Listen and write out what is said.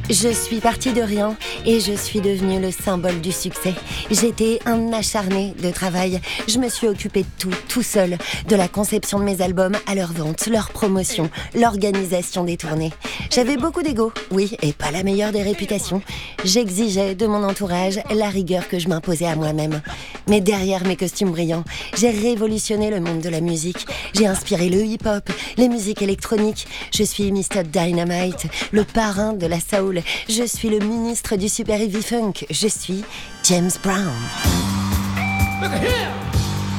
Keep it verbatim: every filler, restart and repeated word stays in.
Je suis partie de rien et je suis devenue le symbole du succès. J'étais un acharné de travail. Je me suis occupée de tout, tout seul. De la conception de mes albums à leur vente, leur promotion, l'organisation des tournées. J'avais beaucoup d'ego, oui, et pas la meilleure des réputations. J'exigeais de mon entourage la rigueur que je m'imposais à moi-même. Mais derrière mes costumes brillants, j'ai révolutionné le monde de la musique. J'ai inspiré le hip-hop, les musiques électroniques. Je suis mister Dynamite, le parrain de la soul. Je suis le ministre du super heavy funk. Je suis James Brown. Look at here!